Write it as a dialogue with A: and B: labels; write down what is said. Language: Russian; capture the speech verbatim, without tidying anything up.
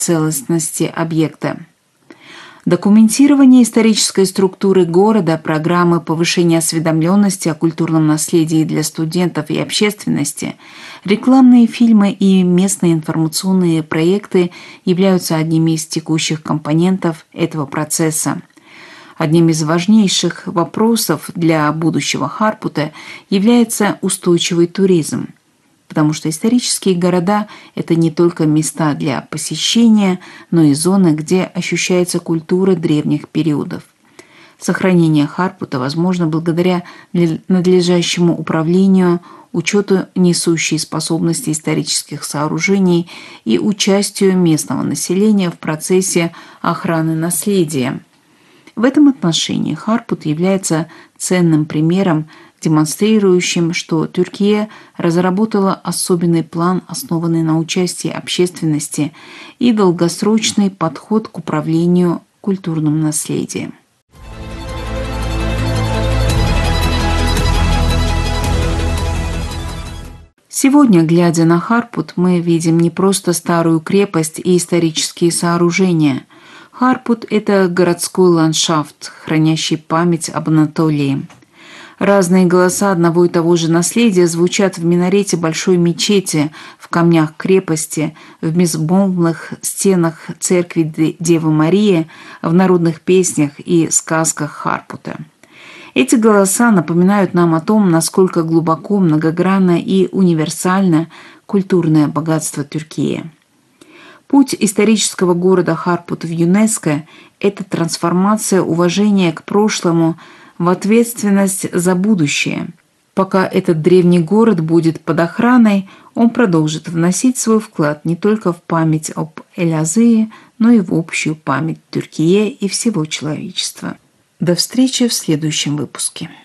A: целостности объекта. Документирование исторической структуры города, программы повышения осведомленности о культурном наследии для студентов и общественности, рекламные фильмы и местные информационные проекты являются одними из текущих компонентов этого процесса. Одним из важнейших вопросов для будущего Харпута является устойчивый туризм, потому что исторические города – это не только места для посещения, но и зоны, где ощущается культура древних периодов. Сохранение Харпута возможно благодаря надлежащему управлению, учету несущей способности исторических сооружений и участию местного населения в процессе охраны наследия. В этом отношении Харпут является ценным примером, демонстрирующим, что Тюркия разработала особенный план, основанный на участии общественности и долгосрочный подход к управлению культурным наследием. Сегодня, глядя на Харпут, мы видим не просто старую крепость и исторические сооружения. Харпут – это городской ландшафт, хранящий память об Анатолии. Разные голоса одного и того же наследия звучат в минарете большой мечети, в камнях крепости, в безмолвных стенах церкви Девы Марии, в народных песнях и сказках Харпута. Эти голоса напоминают нам о том, насколько глубоко, многогранно и универсально культурное богатство Тюркии. Путь исторического города Харпут в ЮНЕСКО – это трансформация уважения к прошлому в ответственность за будущее. Пока этот древний город будет под охраной, он продолжит вносить свой вклад не только в память об Элязые, но и в общую память Тюркии и всего человечества. До встречи в следующем выпуске.